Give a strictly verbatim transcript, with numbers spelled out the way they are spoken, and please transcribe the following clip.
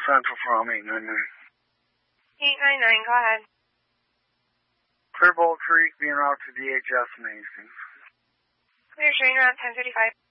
Central from eight nine nine. eight nine nine, go ahead. Clear Bolt Creek being routed to D H S in Hastings. Clear train route ten fifty-five.